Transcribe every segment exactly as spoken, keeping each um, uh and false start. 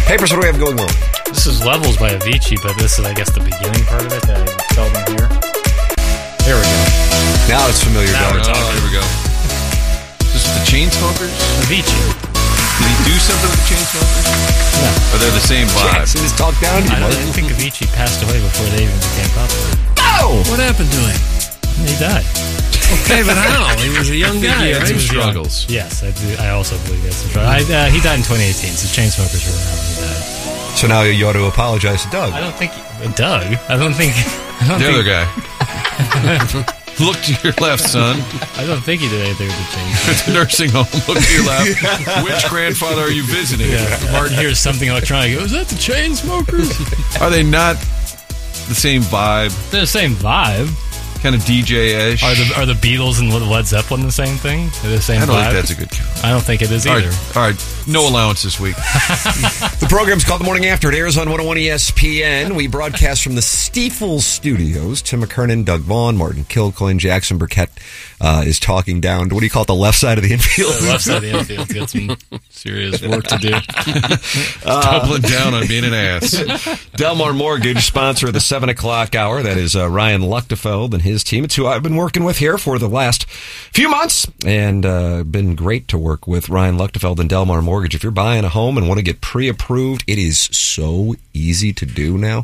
Papers, what do we have going on? This is Levels by Avicii, but this is, I guess, the beginning part of it that I seldom hear. There we go. Now it's familiar. Now we're Oh, talking. here we go. Is this with the Chainsmokers? Avicii. Did he do something with the Chainsmokers? No. Or they're the same vibe? Jackson just talked down to you, I, don't, I Martin. think Avicii passed away before they even became popular. Oh! What happened to him? He died. Okay, but how? He was a young guy, he had right? some struggles. Yes, I, do, I also believe he had some trouble. I, uh, he died in twenty eighteen, so Chainsmokers were around when he died. So now you ought to apologize to Doug. I don't think... He, Doug? I don't think... I don't The think, other guy. Look to your left, son. I don't think he did anything with the Chainsmokers. At the nursing home. Look to your left. Which grandfather are you visiting? Yeah, Martin hears something electronic. He goes, is that the Chainsmokers? Are they not the same vibe? They're the same vibe. Kind of D J-ish? Are the are the Beatles and Led Zeppelin the same thing? They're the same I don't vibe? think that's a good count. I don't think it is All either. right, all right, no allowance this week. The program's called The Morning After. It airs on one oh one E S P N. We broadcast from the Stiefel Studios. Tim McKernan, Doug Vaughn, Martin Kilcoyne, Jackson Burkett uh, is talking down to, what do you call it, the left side of the infield? The left side of the infield's got some serious work to do. Doubling down on being an ass. Delmar Mortgage, sponsor of the seven o'clock hour. That is uh, Ryan Luchtefeld and his team. It's who I've been working with here for the last few months, and uh, been great to work with Ryan Luchtefeld and Delmar Mortgage. If you're buying a home and want to get pre-approved, it is so easy to do now.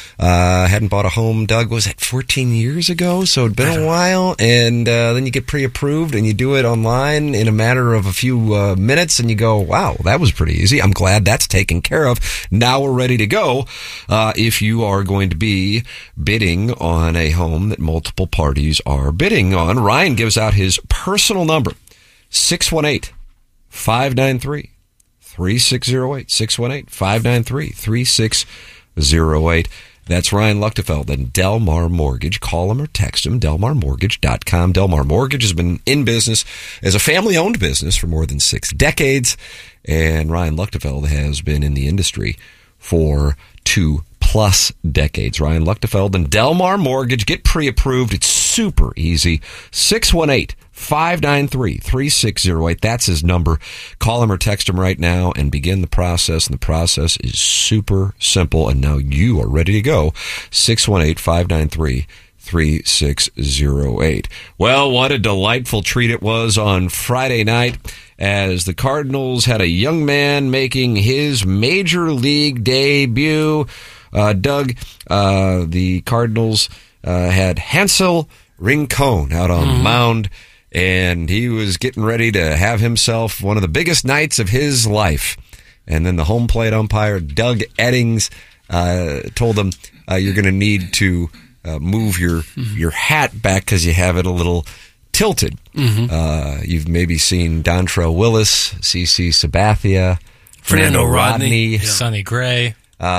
Uh, hadn't bought a home, Doug, was that fourteen years ago? So it'd been a while, and uh, then you get pre-approved, and you do it online in a matter of a few uh, minutes, and you go, wow, that was pretty easy. I'm glad that's taken care of. Now we're ready to go. Uh, if you are going to be bidding on a home that multiple parties are bidding on, Ryan gives out his personal number, six one eight, five nine three, three six zero eight, six one eight, five nine three, three six zero eight. That's Ryan Luchtefeld and Delmar Mortgage. Call him or text him, delmar mortgage dot com. Delmar Mortgage has been in business as a family-owned business for more than six decades, and Ryan Luchtefeld has been in the industry for two plus decades. Ryan Luchtefeld and Delmar Mortgage. Get pre-approved. It's super easy. six one eight, five nine three, three six zero eight. That's his number. Call him or text him right now and begin the process. And the process is super simple. And now you are ready to go. six one eight, five nine three, three six zero eight. Well, what a delightful treat it was on Friday night as the Cardinals had a young man making his major league debut. Uh, Doug, uh, the Cardinals uh, had Hansel Rincon out on mm-hmm. the mound, and he was getting ready to have himself one of the biggest nights of his life. And then the home plate umpire, Doug Eddings, uh, told him, uh, you're going to need to uh, move your, mm-hmm. your hat back because you have it a little tilted. Mm-hmm. Uh, you've maybe seen Dontrelle Willis, CeCe Sabathia, Fernando, Fernando Rodney, Rodney yeah. Sonny Gray.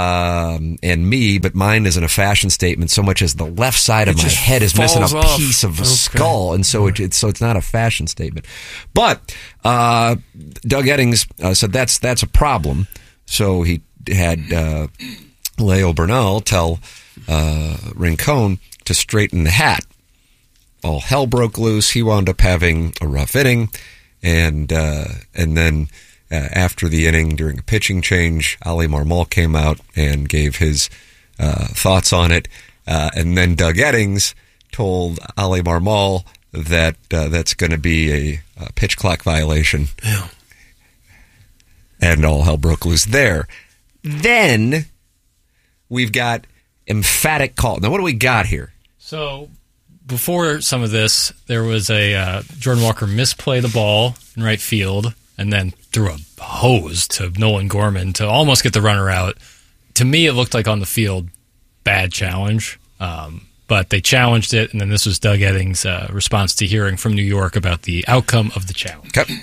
Um, and me, but mine isn't a fashion statement so much as the left side of it my head is missing a off. piece of a okay. skull, and so it, it's so it's not a fashion statement. But uh, Doug Eddings uh, said that's that's a problem. So he had uh, Leo Bernal tell uh, Rincon to straighten the hat. All hell broke loose. He wound up having a rough inning, and uh, and then. Uh, after the inning, during a pitching change, Ali Marmol came out and gave his uh, thoughts on it. Uh, and then Doug Eddings told Ali Marmol that uh, that's going to be a, a pitch clock violation. Yeah. And all hell broke loose there. Then we've got emphatic call. Now, what do we got here? So before some of this, there was a uh, Jordan Walker misplay the ball in right field, and then threw a hose to Nolan Gorman to almost get the runner out. To me, it looked like on the field, bad challenge. Um, but they challenged it, and then this was Doug Eddings' uh, response to hearing from New York about the outcome of the challenge. Okay.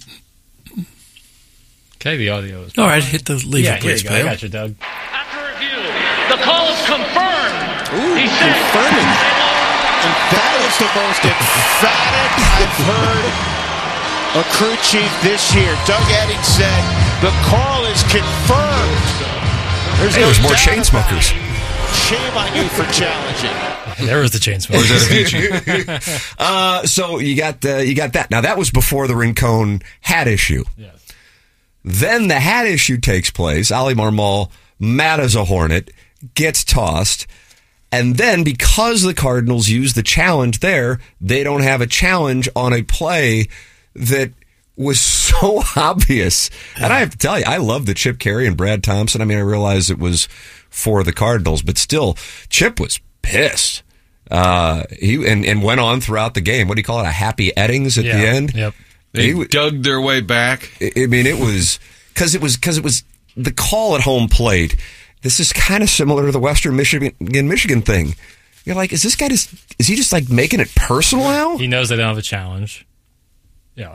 Okay, the audio is... All right, hit the leave yeah, it, please, here you go. I got you, Doug. After review, the call is confirmed. Ooh, he said, confirming. And that is the most emphatic I've heard a crew chief this year. Doug Eddings said the call is confirmed. There's, hey, no there's more Chainsmokers. Chainsmokers. Shame on you for challenging. There was the Chainsmokers. uh, so you got uh, you got that. Now that was before the Rincon hat issue. Yes. Then the hat issue takes place. Ali Marmol, mad as a hornet, gets tossed. And then because the Cardinals use the challenge there, they don't have a challenge on a play that was so obvious. And I have to tell you, I love the Chip Carey and Brad Thompson. I mean, I realize it was for the Cardinals, but still, Chip was pissed. Uh, he and, and went on throughout the game. What do you call it? A happy Eddings at yeah. the end? Yep. They he, dug their way back. I mean, it was because it was because it was the call at home plate. This is kind of similar to the Western Michigan Michigan thing. You're like, is this guy just is he just like making it personal now? He knows they don't have a challenge. Yeah.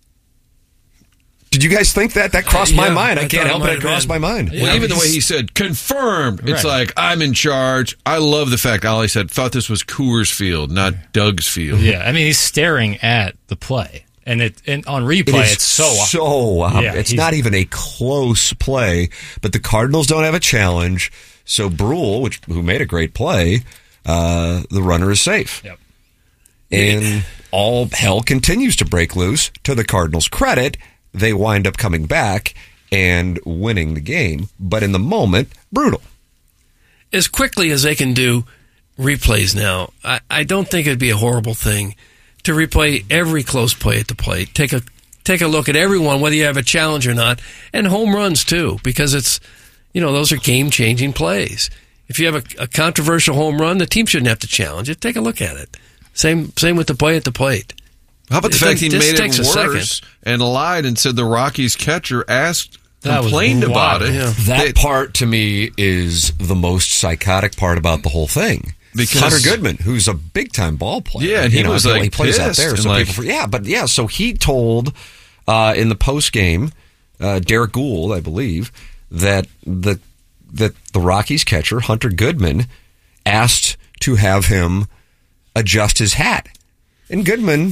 Did you guys think that? That crossed my Yeah, mind. I, I can't thought it help it. might It have crossed been. my mind. Well, even the way he said, confirmed. It's Right. like, I'm in charge. I love the fact Ali said, thought this was Coors Field, not Doug's Field. Yeah. I mean, he's staring at the play. And it and on replay, It is it's so so obvious. Yeah, it's he's- not even a close play, but the Cardinals don't have a challenge. So Brule, which who made a great play, uh, the runner is safe. Yep. And all hell continues to break loose. To the Cardinals' credit, they wind up coming back and winning the game. But in the moment, brutal. As quickly as they can do replays now, I, I don't think it'd be a horrible thing to replay every close play at the plate. Take a take a look at everyone, whether you have a challenge or not, and home runs too, because it's, you know, those are game-changing plays. If you have a, a controversial home run, the team shouldn't have to challenge it. Take a look at it. Same same with the play at the plate. How about the It fact he doesn't- this made takes it a worse second. and lied and said the Rockies catcher asked, That was complained about wild. it. Yeah. That They- part to me is the most psychotic part about the whole thing. Because- Hunter Goodman, who's a big time ball player, Yeah, and he you know, was, I feel like, he plays out pissed there. and, So like- people, yeah, but yeah, so he told uh, in the post game, uh, Derek Gould, I believe, that the that the Rockies catcher Hunter Goodman asked to have him adjust his hat, and Goodman.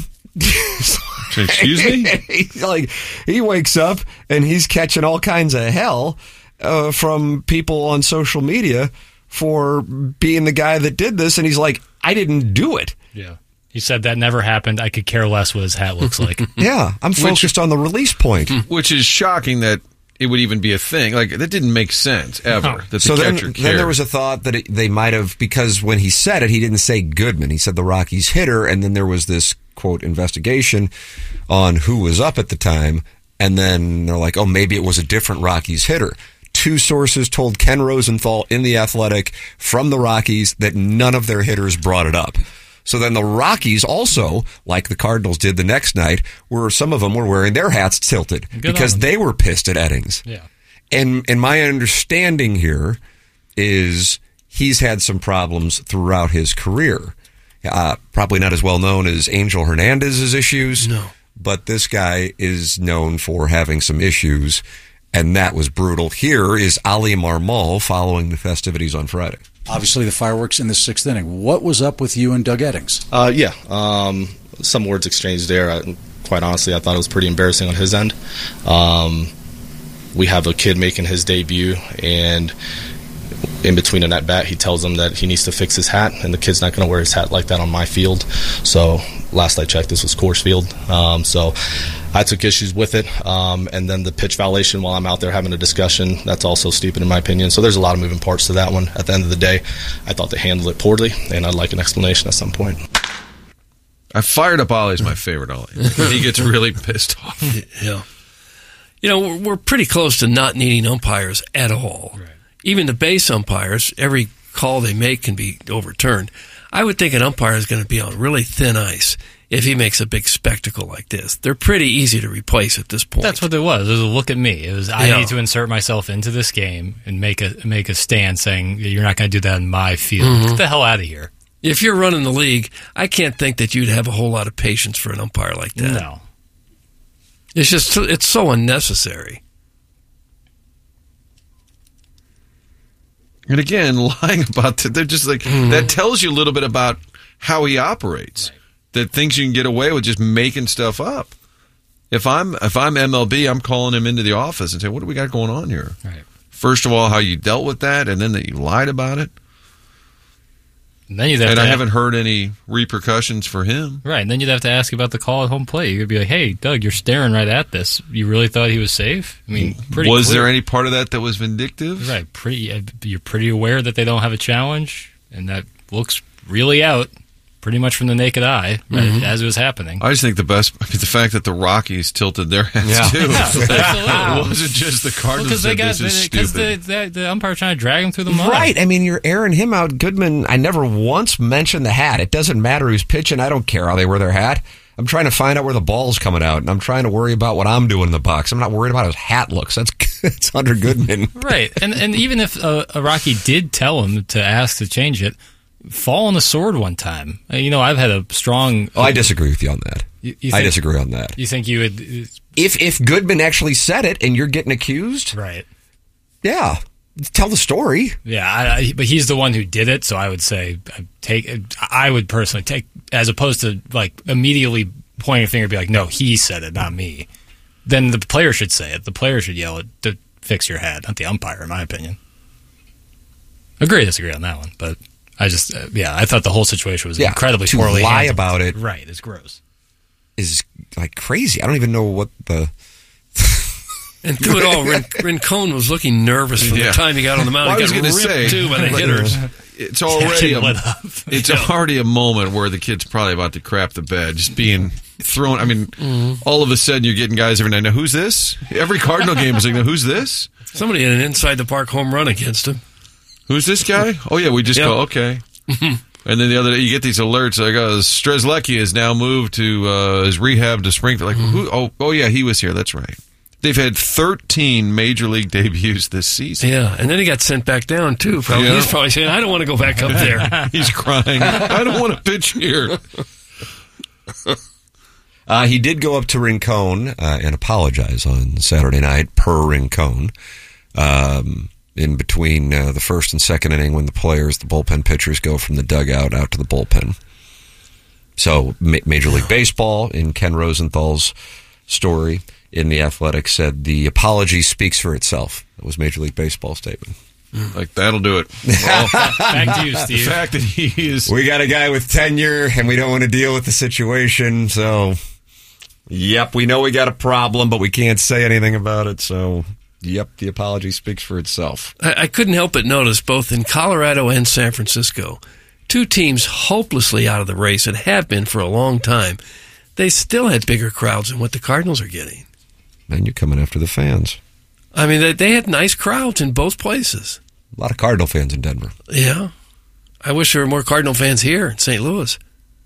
Excuse me? He's like he wakes up and he's catching all kinds of hell uh, from people on social media for being the guy that did this, and he's like, I didn't do it. Yeah. He said that never happened. I could care less what his hat looks like. Yeah, I'm focused on the release point. Which is shocking that it would even be a thing. Like, that didn't make sense, ever, that the So then, catcher then cared. there was a thought that it, they might have, because when he said it, he didn't say Goodman. He said the Rockies hitter, and then there was this, quote, investigation on who was up at the time, and then they're like, oh, maybe it was a different Rockies hitter. Two sources told Ken Rosenthal in The Athletic from the Rockies that none of their hitters brought it up. So then the Rockies also, like the Cardinals did the next night, where some of them were wearing their hats tilted Good because on them. they were pissed at Eddings. Yeah. And and my understanding here is he's had some problems throughout his career. Uh, probably not as well known as Angel Hernandez's issues. No. But this guy is known for having some issues, and that was brutal. Here is Ali Marmol following the festivities on Friday. Obviously, the fireworks in the sixth inning. What was up with you and Doug Eddings? Uh, yeah, um, some words exchanged there. I, quite honestly, I thought it was pretty embarrassing on his end. Um, we have a kid making his debut, and in between an at bat, he tells him that he needs to fix his hat, and the kid's not going to wear his hat like that on my field. So last I checked, this was Coors Field. Um, so I took issues with it, um, and then the pitch violation while I'm out there having a discussion, that's also stupid in my opinion. So there's a lot of moving parts to that one. At the end of the day, I thought they handled it poorly, and I'd like an explanation at some point. I fired up Ollie's my favorite Ollie. He gets really pissed off. Yeah. You know, we're, we're pretty close to not needing umpires at all. Right. Even the base umpires, every call they make can be overturned. I would think an umpire is going to be on really thin ice if he makes a big spectacle like this. They're pretty easy to replace at this point. That's what it was. It was a look at me. It was I Yeah. need to insert myself into this game and make a make a stand saying you're not going to do that in my field. Mm-hmm. Get the hell out of here. If you're running the league, I can't think that you'd have a whole lot of patience for an umpire like that. No. It's just, it's so unnecessary. And again, lying about that, they're just like, Mm-hmm. that tells you a little bit about how he operates. That thinks you can get away with just making stuff up. If I'm if I'm M L B, I'm calling him into the office and saying, what do we got going on here? Right. First of all, how you dealt with that, and then that you lied about it. And then you'd have and to I a- haven't heard any repercussions for him. Right, and then you'd have to ask about the call at home plate. You could be like, "Hey, Doug, you're staring right at this. You really thought he was safe?" I mean, pretty. Was clear. there any part of that that was vindictive? Right, pretty. You're pretty aware that they don't have a challenge, and that looks really out, pretty much from the naked eye, right, Mhm. as it was happening. I just think the best the fact that the Rockies tilted their heads Yeah. too. Yeah, Like, absolutely. it wasn't just the Cardinals Because they said got this is because stupid. the, the, the umpire trying to drag him through the mud. Right. I mean, you're airing him out. Goodman, I never once mentioned the hat. It doesn't matter who's pitching. I don't care how they wear their hat. I'm trying to find out where the ball's coming out, and I'm trying to worry about what I'm doing in the box. I'm not worried about how his hat looks. That's that's Hunter Goodman. Right, and and even if a, a Rocky did tell him to ask to change it, fall on the sword one time. Uh, You know, I've had a strong. Oh, I disagree with you on that. You, you I think- disagree on that. You think you would? If if Goodman actually said it and you're getting accused, right? Yeah, tell the story. Yeah, I, I, but he's the one who did it, so I would say uh, take. I would personally take, as opposed to like immediately pointing a finger, and be like, "No, he said it, not me." Then the player should say it. The player should yell it to fix your hat, not the umpire, in my opinion. Agree, or disagree on that one, but I just, uh, yeah, I thought the whole situation was Yeah, incredibly to poorly lie handled. about it. Right, it's gross. Is like crazy. I don't even know what the. And through it all, Rin- Rincon was looking nervous from Yeah. the time he got on the mound. Well, I he was got going to ripped say, too by the like, hitters. It's already a, lit up. it's already a moment where the kid's probably about to crap the bed, just being thrown. I mean, Mm-hmm. all of a sudden you're getting guys every night. Now, who's this? Every Cardinal game is like, now, who's this? Somebody had an inside the park home run against him. Who's this guy? Oh yeah, we just Yep. go okay. And then the other day, you get these alerts like, uh, Strzelecki has now moved to uh, his rehab to Springfield. Like, who? Oh, oh yeah, he was here. That's right. They've had thirteen major league debuts this season. Yeah, and then he got sent back down too. Probably. Yeah. He's probably saying, "I don't want to go back up there." He's crying. I don't want to pitch here. Uh, he did go up to Rincon uh, and apologize on Saturday night, per Rincon, um, in between uh, the first and second inning when the players, the bullpen pitchers, go from the dugout out to the bullpen. So, Ma- Major League Baseball, in Ken Rosenthal's story in The Athletic, said the apology speaks for itself. That was Major League Baseball's statement. Like, that'll do it. Well, Back to you, the Steve. fact that he is... We got a guy with tenure, and we don't want to deal with the situation, so... Yep, we know we got a problem, but we can't say anything about it, so... Yep, the apology speaks for itself. I, I couldn't help but notice both in Colorado and San Francisco, two teams hopelessly out of the race and have been for a long time. They still had bigger crowds than what the Cardinals are getting. Man, you're coming after the fans. I mean, they, they had nice crowds in both places. A lot of Cardinal fans in Denver. Yeah. I wish there were more Cardinal fans here in Saint Louis.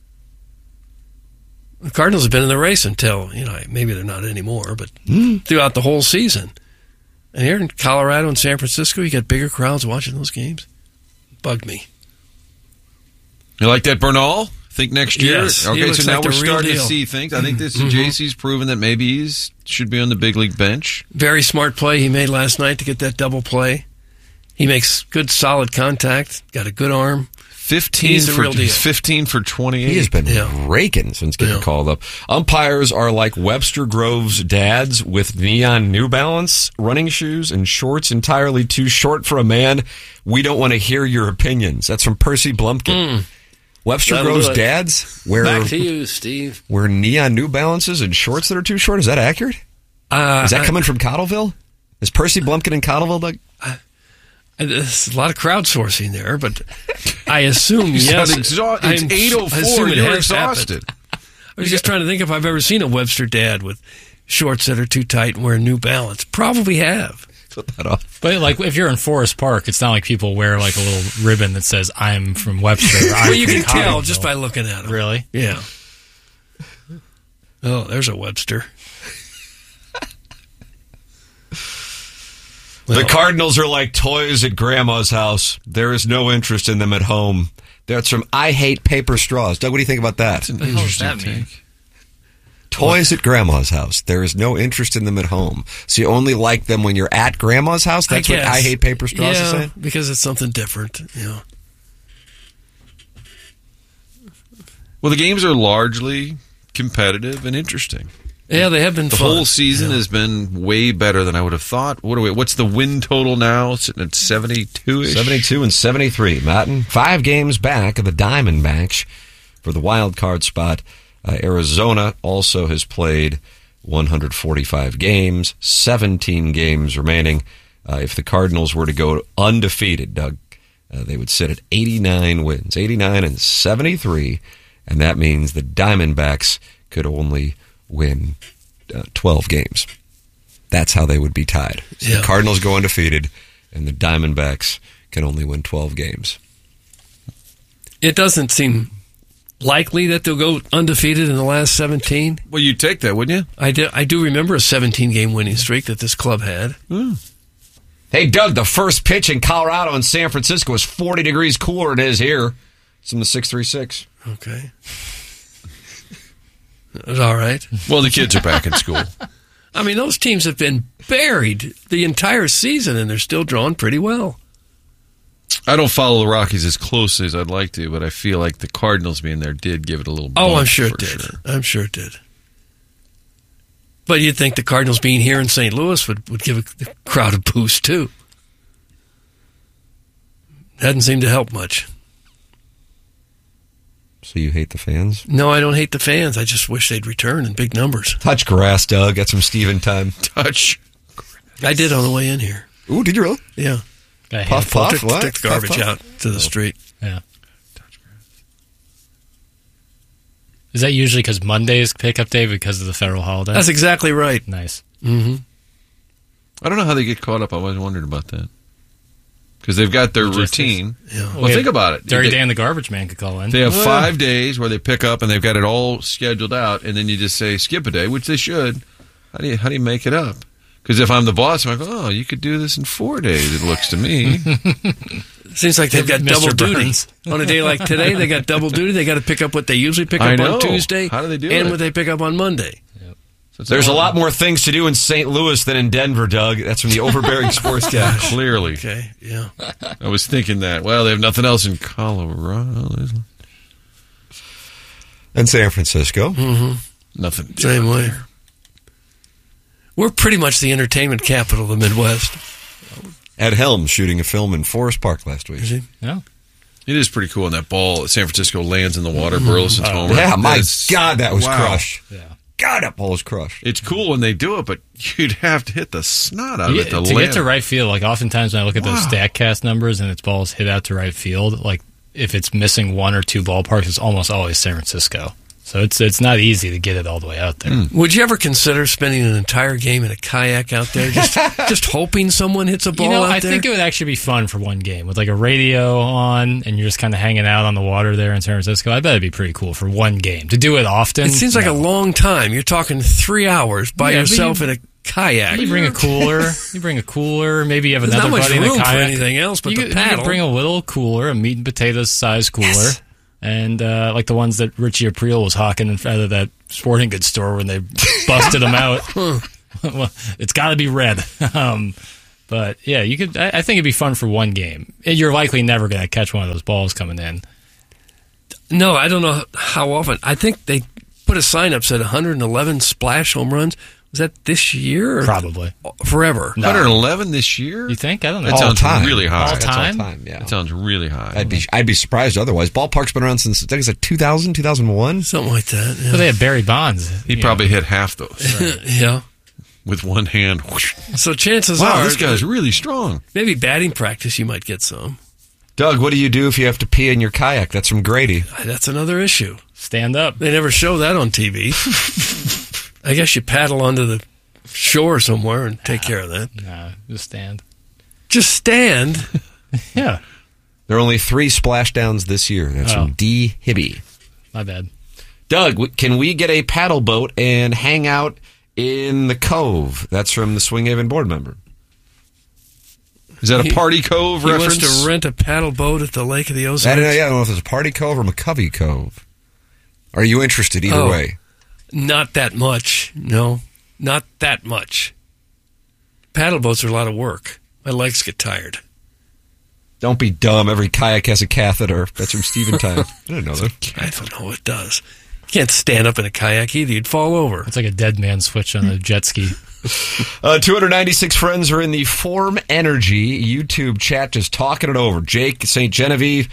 The Cardinals have been in the race until, you know, maybe they're not anymore, but Mm. throughout the whole season. And here in Colorado and San Francisco, you got bigger crowds watching those games. Bugged me. You like that, Bernal? Think next year? Yes, he okay, looks so now like the we're real starting to deal. see things. I think this Mhm. J C's proven that maybe he's should be on the big league bench. Very smart play he made last night to get that double play. He makes good, solid contact. Got a good arm. Fifteen He's the for real deal. fifteen for twenty-eight. He has been Yeah. raking since getting Yeah. called up. Umpires are like Webster Groves' dads with neon New Balance running shoes and shorts entirely too short for a man. We don't want to hear your opinions. That's from Percy Blumpkin. Webster That'll Groves' do it. dads wear, Back to you, Steve. wear neon New Balances and shorts that are too short. Is that accurate? Uh, Is that I- coming from Cottleville? Is Percy Blumpkin in Cottleville, Doug? There's a lot of crowdsourcing there, but I assume You yes. sound exhaust- it's I'm- eight oh I assume four. it You're has exhausted. happened. I was just trying to think if I've ever seen a Webster dad with shorts that are too tight and wear New Balance. Probably have. Put that off. But like, if you're in Forest Park, it's not like people wear like a little ribbon that says "I'm from Webster." I'm Well, you from can tell Cottleville. just by looking at them. Really? Yeah. Oh, there's a Webster. The Cardinals are like toys at Grandma's house. There is no interest in them at home. That's from I Hate Paper Straws. Doug, what do you think about that? What the hell does that mean? Toys at Grandma's house. There is no interest in them at home. So you only like them when you're at Grandma's house? That's I what guess. I Hate Paper Straws yeah, is saying? because it's something different. Yeah. Well, the games are largely competitive and interesting. Yeah, they have been The fun. whole season Yeah. has been way better than I would have thought. What are we? What's the win total now? Sitting at seventy-two-ish? seventy-two and seventy-three. Matten, five games back of the Diamondbacks for the wild card spot. Uh, Arizona also has played one hundred forty-five games, seventeen games remaining. Uh, if the Cardinals were to go undefeated, Doug, uh, they would sit at eighty-nine wins, eighty-nine and seventy-three, and that means the Diamondbacks could only win uh, twelve games. That's how they would be tied. So Yeah. the Cardinals go undefeated, and the Diamondbacks can only win twelve games. It doesn't seem likely that they'll go undefeated in the last seventeen. Well, you'd take that, wouldn't you? I do, I do remember a seventeen-game winning streak that this club had. Hey, Doug, the first pitch in Colorado and San Francisco is forty degrees cooler than it is here. It's in the six three six. Okay. It was all right. Well, the kids are back in school. I mean, those teams have been buried the entire season, and they're still drawing pretty well. I don't follow the Rockies as closely as I'd like to, but I feel like the Cardinals being there did give it a little Oh, bump I'm sure it for did. sure. I'm sure it did. But you'd think the Cardinals being here in Saint Louis would, would give a, the crowd a boost, too. Hadn't seemed to help much. So you hate the fans? No, I don't hate the fans. I just wish they'd return in big numbers. Touch grass, Doug. Got some Steven time. Touch. I did on the way in here. Ooh, did you really? Yeah. Got a Puff, handful. puff, Took, what? took the garbage Puff, puff? out to the street. Yeah. Is that usually because Monday's pickup day because of the federal holiday? That's exactly right. Nice. Mm-hmm. I don't know how they get caught up. I always wondered about that. Because they've got their Logistics. routine. Yeah. Well, think about it. Dirty They- Dan the garbage man could call in. They have five days where they pick up and they've got it all scheduled out, and then you just say skip a day, which they should. How do you how do you make it up? Because if I'm the boss, I'm like, oh, you could do this in four days. It looks to me. Seems like they've got Mister double duty. Burns. On a day like today, they got double duty. They got to pick up what they usually pick I up know. on Tuesday. How do they do and it? what they pick up on Monday. So it's There's a lot more things to do in Saint Louis than in Denver, Doug. That's from the Overbearing Sportscast. Clearly, Okay, yeah. I was thinking that. Well, they have nothing else in Colorado. There's And San Francisco. nothing. Same way. We're pretty much the entertainment capital of the Midwest. Ed Helms shooting a film in Forest Park last week. Is he? No. It is pretty cool when that ball at San Francisco lands in the water. Burleson's homer. Yeah, my That's- God, that was wow. crushed. Yeah. God, that ball was crushed. It's cool when they do it, but you'd have to hit the snot out of Yeah, it to, to land. get to right field, like oftentimes when I look at those Wow. StatCast numbers and its balls hit out to right field, like if it's missing one or two ballparks, it's almost always San Francisco. So it's it's not easy to get it all the way out there. Would you ever consider spending an entire game in a kayak out there, just just hoping someone hits a ball You know, out I there? think it would actually be fun for one game with like a radio on and you're just kind of hanging out on the water there in San Francisco. I bet it'd be pretty cool for one game. To do it often. It seems like no. a long time. You're talking three hours by Yeah, but yourself you- in a kayak. You bring a cooler. You bring a cooler. Maybe you have There's another not much buddy in room the for kayak. anything else but you the could, You paddle. could bring a little cooler, a meat and potatoes size cooler, Yes. and uh, like the ones that Richie Aprile was hawking in front of that sporting goods store when they busted them out. Well, it's got to be red. Um, but yeah, you could. I, I think it'd be fun for one game. And you're likely never going to catch one of those balls coming in. No, I don't know how often. I think they put a sign up said one hundred eleven splash home runs. Was that this year? Or Probably. forever. No. one hundred eleven this year? You think? I don't know. That All sounds time. really high. All That's time? all time, yeah. That sounds really high. I'd be I'd be surprised otherwise. Ballpark's been around since I think it's like two thousand, two thousand one. Something like that. But they had Barry Bonds. he you probably hit half those Yeah. yeah. with one hand. Whoosh. So chances Wow, are, this guy's really strong. maybe batting practice, you might get some. Doug, what do you do if you have to pee in your kayak? That's from Grady. That's another issue. know, stand up. They never show that on T V. I guess you paddle onto the shore somewhere and take care of that. Nah, just stand. Just stand. Yeah, There are only three splashdowns this year. That's Oh. from D. Hibby. my bad. Doug, w- can we get a paddle boat and hang out in the Cove? That's from the Swing Haven board member. Is that He- a Party Cove He reference? wants to rent a paddle boat at the Lake of the I Ozarks. don't know, yeah, I don't know if it's a Party Cove or McCovey Cove. Are you interested either Oh. way? Not that much. No, not that much. Paddle boats are a lot of work. My legs get tired. Don't be dumb. Every kayak has a catheter. That's from Steven Time. I didn't know that. I don't know what it does. Can't stand up in a kayak either. You'd fall over. It's like a dead man switch on a jet ski. Uh, two hundred ninety-six friends are in the Form Energy YouTube chat just talking it over. Jake, Saint Genevieve,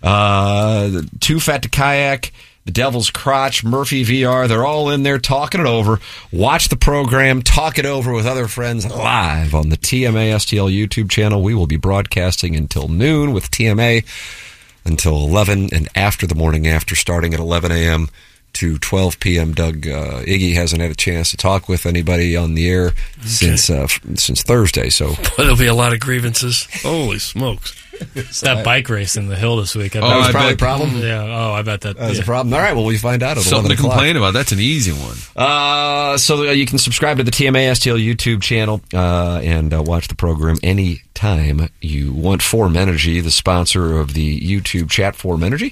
uh, Too Fat to Kayak, The Devil's Crotch, Murphy V R. They're all in there talking it over. Watch the program, talk it over with other friends live on the T M A S T L YouTube channel. We will be broadcasting until noon with T M A until eleven and after the morning after, starting at eleven a.m. to twelve p.m. Doug uh, Iggy hasn't had a chance to talk with anybody on the air okay. since uh, f- since Thursday. So there'll be a lot of grievances. Holy smokes! It's that bike race in the hill this week. I oh, that was I probably bet, a problem? Yeah. Oh, I bet that, that was yeah. a problem. All right, well, we find out at Something eleven to complain about. That's an easy one. Uh, so uh, you can subscribe to the T M A S T L YouTube channel uh, and uh, watch the program anytime you want. Form Energy, the sponsor of the YouTube chat, Form Energy,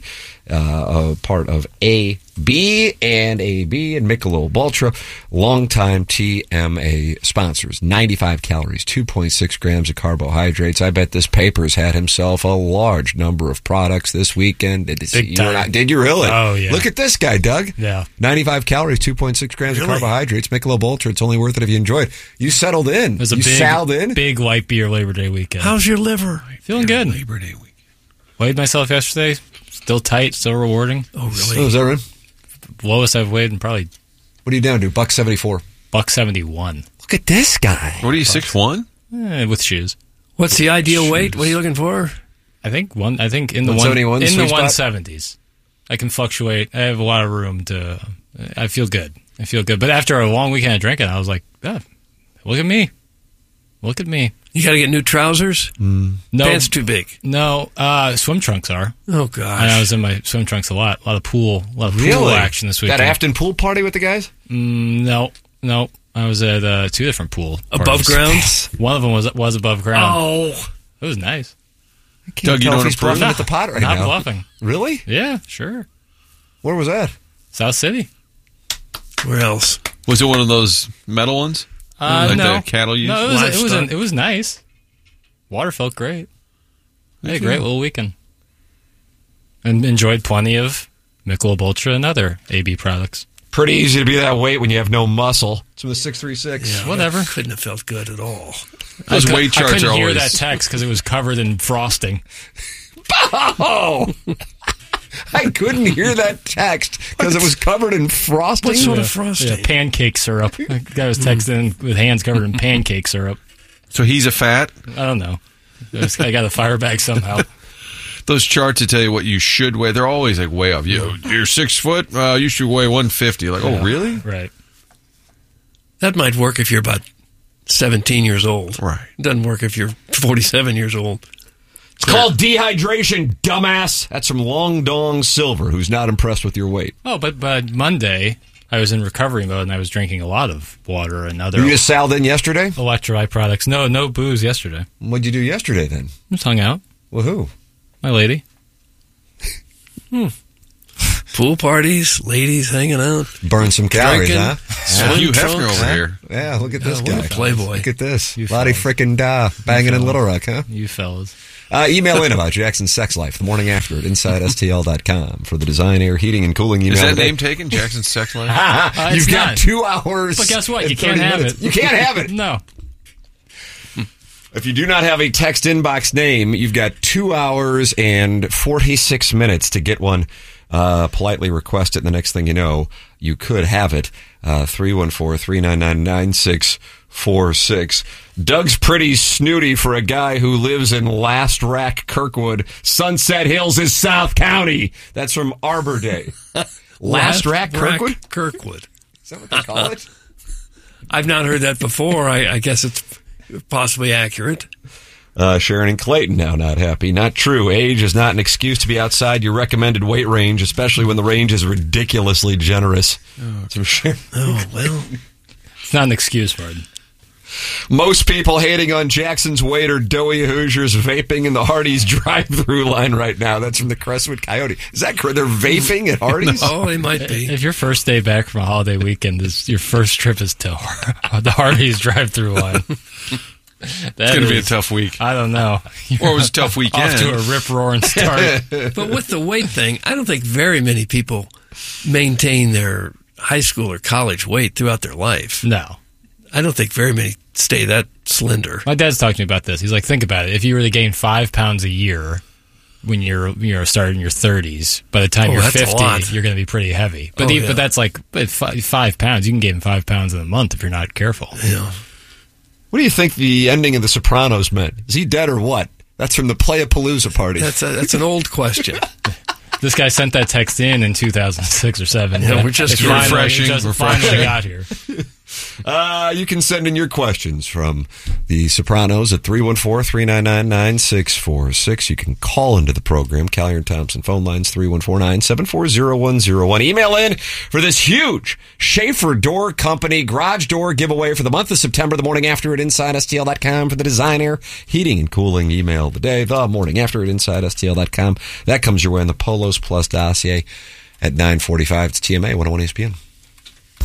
uh, a part of A B and A B and Michelob Ultra, longtime T M A sponsors. ninety-five calories, two point six grams of carbohydrates. I bet this paper's had himself a large number of products this weekend. Did, Big you time. not, did you really? Oh, yeah. Look at this guy, Doug. Yeah. ninety-five calories, two point six grams Really? of carbohydrates. Michelob Ultra. It's only worth it if you enjoy it. You settled in. It was a you big, sailed in. big light beer Labor Day weekend. How's your liver? Feeling good. Labor Day week. Weighed myself yesterday. Still tight, still rewarding. Oh, Oh, really? is that right? Lowest I've weighed in probably What are you down to? Buck seventy-four. buck seventy-one. Look at this guy. What are you, six one? Eh, with shoes. What's the ideal weight? What are you looking for? I think one. I think in the one one seventy-one, in sweet the spot? one seventies. I can fluctuate. I have a lot of room to. I feel good. I feel good. But after a long weekend of drinking, I was like, oh, look at me. Look at me. You got to get new trousers. No, Pants too big. no. Uh, swim trunks are. Oh gosh. And I was in my swim trunks a lot. A lot of pool. A lot of pool Really? action this weekend. That Afton pool party with the guys? Mm, no, no. I was at uh, two different pool Above parties. ground? One of them was was above ground. Oh. It was nice. I can't Doug, you tell if don't he's approve? bluffing at the pot right Not now. bluffing. Really? Yeah, sure. Where was that? South City. Where else? Was it one of those metal ones? Uh, like no. the cattle use? No, it was, it was, Livestock? it was nice. Water felt great. I had a great little weekend. And enjoyed plenty of Michelob Ultra and other A B products. Pretty easy to be that weight when you have no muscle. It's from the six three six. Yeah, Whatever. that couldn't have felt good at all. Those I cou- weight charts I couldn't are hear always... that text because it was covered in frosting. Oh! I couldn't hear that text because it was covered in frosting. What sort Yeah. of frosting? Yeah, pancake syrup. The guy was texting with hands covered in pancake syrup. So he's a fat? I don't know. It was- I got a fire bag somehow. Those charts that tell you what you should weigh, they're always like way off. You, you're six foot, uh, you should weigh one fifty. Like, oh, really? Right. That might work if you're about seventeen years old. Right. It doesn't work if you're forty-seven years old. It's called dehydration, dumbass. That's from Long Dong Silver, who's not impressed with your weight. Oh, but but Monday I was in recovery mode and I was drinking a lot of water and other You just sailed in yesterday? electrolyte products. No, no booze yesterday. What'd you do yesterday then? Just hung out. Well, who? My lady. Pool parties, ladies hanging out. Burn some calories, Drinking. huh? Yeah. Hugh trunks, Hefner over Huh? here. Yeah, look at this Yeah, what guy. a playboy. Look at this. You Lottie fellas. frickin' da. Banging in Little Rock, huh? You fellas. Uh, email in about Jackson's sex life the morning after at inside S T L dot com for the design, air, heating, and cooling email. Is that today. name taken? Jackson's Sex Life? Uh, You've it's got not. two hours. But guess what? and You can't thirty have minutes. it. You can't have it. No. If you do not have a text inbox name, you've got two hours and forty-six minutes to get one. Uh, politely request it. The next thing you know, you could have it. Uh, three one four, three nine nine, nine six four six. Doug's pretty snooty for a guy who lives in Last Rack, Kirkwood. Sunset Hills is South County. That's from Arbor Day. Last Rack, Kirkwood? Kirkwood. Is that what they call it? I've not heard that before. I, I guess it's possibly accurate. Uh, Sharon and Clayton now not happy. Not true. Age is not an excuse to be outside your recommended weight range, especially when the range is ridiculously generous. Oh, so Sharon. Oh, well. It's not an excuse, Martin. Most people hating on Jackson's weight are doughy Hoosiers vaping in the Hardee's drive-through line right now. That's from the Crestwood Coyote. Is that correct? They're vaping at Hardee's? Oh, they might be. If your first day back from a holiday weekend is your first trip is to Har- the Hardee's drive-through line. It's going to be a tough week. I don't know. Or it was a tough weekend. Off to a rip-roaring start. But with the weight thing, I don't think very many people maintain their high school or college weight throughout their life. No. I don't think very many stay that slender. My dad's talked to me about this. He's like, think about it. If you were to gain five pounds a year when you're you know starting in your thirties, by the time Oh, you're that's a fifty, lot. you're going to be pretty heavy. But Oh, even, yeah. but that's like but five, five pounds. You can gain five pounds in a month if you're not careful. Yeah. What do you think the ending of The Sopranos meant? Is he dead or what? That's from the Playapalooza party. That's a, that's an old question. This guy sent that text in in two thousand six or seven. Yeah, we're just It finally- refreshing, it just refreshing. finally got here. Uh, you can send in your questions from The Sopranos at three one four, three nine nine, nine six four six. You can call into the program. Callier and Thompson phone lines three one four, nine seven four, zero one zero one. Email in for this huge Schaefer Door Company garage door giveaway for the month of September, the morning after at inside S T L dot com for the Design Air Heating and Cooling email of the day, the morning after at inside S T L dot com. That comes your way in the Polos Plus dossier at nine forty-five. It's T M A one oh one E S P N.